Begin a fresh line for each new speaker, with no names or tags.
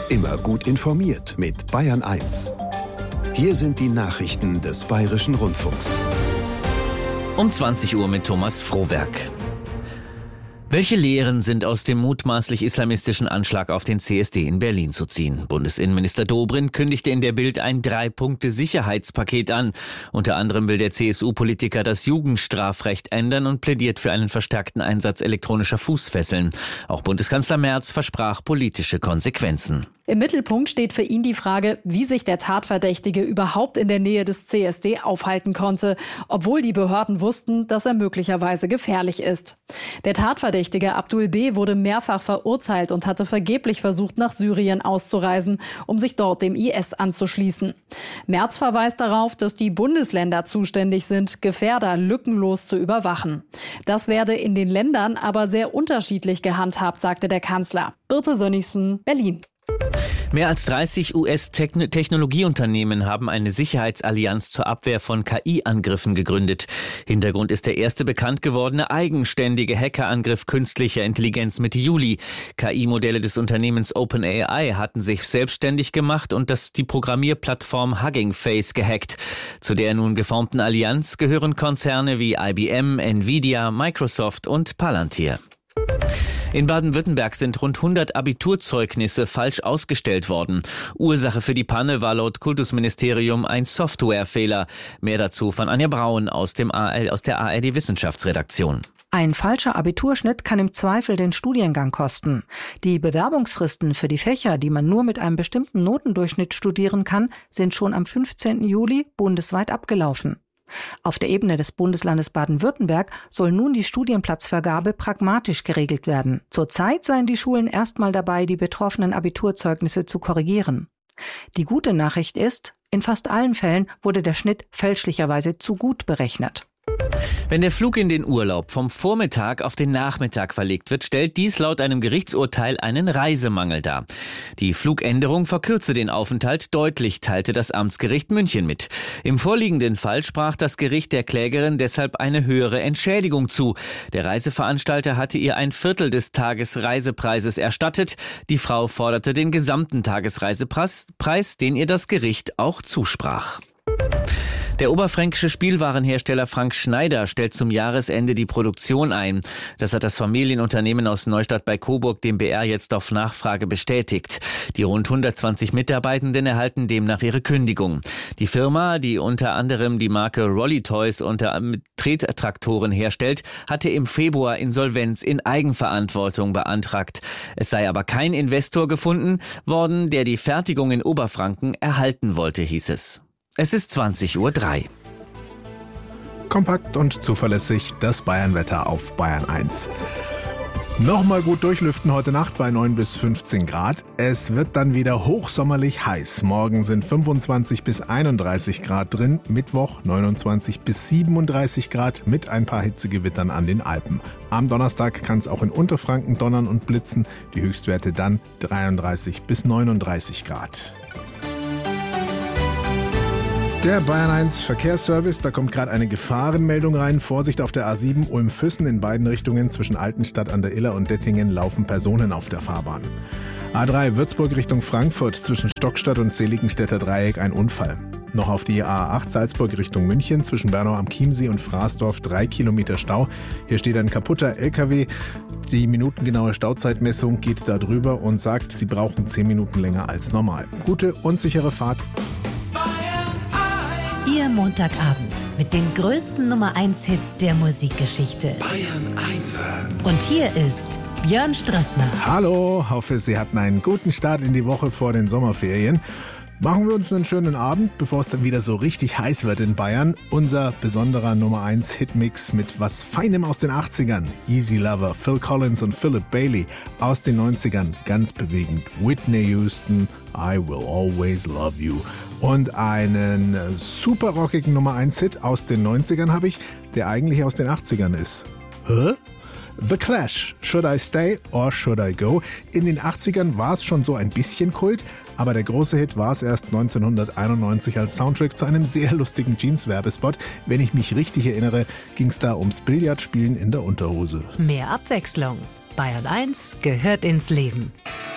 Immer gut informiert mit Bayern 1. Hier sind die Nachrichten des Bayerischen Rundfunks.
Um 20 Uhr mit Thomas Frohwerk. Welche Lehren sind aus dem mutmaßlich islamistischen Anschlag auf den CSD in Berlin zu ziehen? Bundesinnenminister Dobrindt kündigte in der Bild ein 3-Punkte-Sicherheitspaket an. Unter anderem will der CSU-Politiker das Jugendstrafrecht ändern und plädiert für einen verstärkten Einsatz elektronischer Fußfesseln. Auch Bundeskanzler Merz versprach politische Konsequenzen.
Im Mittelpunkt steht für ihn die Frage, wie sich der Tatverdächtige überhaupt in der Nähe des CSD aufhalten konnte, obwohl die Behörden wussten, dass er möglicherweise gefährlich ist. Der Tatverdächtige Abdul B. wurde mehrfach verurteilt und hatte vergeblich versucht, nach Syrien auszureisen, um sich dort dem IS anzuschließen. Merz verweist darauf, dass die Bundesländer zuständig sind, Gefährder lückenlos zu überwachen. Das werde in den Ländern aber sehr unterschiedlich gehandhabt, sagte der Kanzler. Birte Sönnigsen, Berlin.
Mehr als 30 US-Technologieunternehmen haben eine Sicherheitsallianz zur Abwehr von KI-Angriffen gegründet. Hintergrund ist der erste bekannt gewordene eigenständige Hackerangriff künstlicher Intelligenz Mitte Juli. KI-Modelle des Unternehmens OpenAI hatten sich selbstständig gemacht und die Programmierplattform Hugging Face gehackt. Zu der nun geformten Allianz gehören Konzerne wie IBM, Nvidia, Microsoft und Palantir. In Baden-Württemberg sind rund 100 Abiturzeugnisse falsch ausgestellt worden. Ursache für die Panne war laut Kultusministerium ein Softwarefehler. Mehr dazu von Anja Braun aus der ARD-Wissenschaftsredaktion.
Ein falscher Abiturschnitt kann im Zweifel den Studiengang kosten. Die Bewerbungsfristen für die Fächer, die man nur mit einem bestimmten Notendurchschnitt studieren kann, sind schon am 15. Juli bundesweit abgelaufen. Auf der Ebene des Bundeslandes Baden-Württemberg soll nun die Studienplatzvergabe pragmatisch geregelt werden. Zurzeit seien die Schulen erstmal dabei, die betroffenen Abiturzeugnisse zu korrigieren. Die gute Nachricht ist, in fast allen Fällen wurde der Schnitt fälschlicherweise zu gut berechnet.
Wenn der Flug in den Urlaub vom Vormittag auf den Nachmittag verlegt wird, stellt dies laut einem Gerichtsurteil einen Reisemangel dar. Die Flugänderung verkürze den Aufenthalt deutlich, teilte das Amtsgericht München mit. Im vorliegenden Fall sprach das Gericht der Klägerin deshalb eine höhere Entschädigung zu. Der Reiseveranstalter hatte ihr ein Viertel des Tagesreisepreises erstattet. Die Frau forderte den gesamten Tagesreisepreis, den ihr das Gericht auch zusprach. Der oberfränkische Spielwarenhersteller Frank Schneider stellt zum Jahresende die Produktion ein. Das hat das Familienunternehmen aus Neustadt bei Coburg dem BR jetzt auf Nachfrage bestätigt. Die rund 120 Mitarbeitenden erhalten demnach ihre Kündigung. Die Firma, die unter anderem die Marke Rolly Toys unter Trettraktoren herstellt, hatte im Februar Insolvenz in Eigenverantwortung beantragt. Es sei aber kein Investor gefunden worden, der die Fertigung in Oberfranken erhalten wollte, hieß es. Es ist 20:03 Uhr.
Kompakt und zuverlässig das Bayernwetter auf Bayern 1. Nochmal gut durchlüften heute Nacht bei 9 bis 15 Grad. Es wird dann wieder hochsommerlich heiß. Morgen sind 25 bis 31 Grad drin. Mittwoch 29 bis 37 Grad mit ein paar Hitzegewittern an den Alpen. Am Donnerstag kann es auch in Unterfranken donnern und blitzen. Die Höchstwerte dann 33 bis 39 Grad. Der Bayern 1 Verkehrsservice, da kommt gerade eine Gefahrenmeldung rein. Vorsicht auf der A7 Ulm-Füssen in beiden Richtungen zwischen Altenstadt an der Iller und Dettingen laufen Personen auf der Fahrbahn. A3 Würzburg Richtung Frankfurt zwischen Stockstadt und Seligenstädter Dreieck ein Unfall. Noch auf die A8 Salzburg Richtung München zwischen Bernau am Chiemsee und Fraßdorf 3 Kilometer Stau. Hier steht ein kaputter LKW. Die minutengenaue Stauzeitmessung geht da drüber und sagt, sie brauchen 10 Minuten länger als normal. Gute und sichere Fahrt.
Ihr Montagabend mit den größten Nummer-1-Hits der Musikgeschichte.
Bayern 1.
Und hier ist Björn Strassner.
Hallo, hoffe, Sie hatten einen guten Start in die Woche vor den Sommerferien. Machen wir uns einen schönen Abend, bevor es dann wieder so richtig heiß wird in Bayern. Unser besonderer Nummer-1-Hitmix mit was Feinem aus den 80ern. Easy Lover, Phil Collins und Philip Bailey. Aus den 90ern, ganz bewegend. Whitney Houston, I Will Always Love You. Und einen super rockigen Nummer-1-Hit aus den 90ern habe ich, der eigentlich aus den 80ern ist. Hä? The Clash, Should I Stay or Should I Go? In den 80ern war es schon so ein bisschen Kult, aber der große Hit war es erst 1991 als Soundtrack zu einem sehr lustigen Jeans-Werbespot. Wenn ich mich richtig erinnere, ging es da ums Billardspielen in der Unterhose.
Mehr Abwechslung. Bayern 1 gehört ins Leben.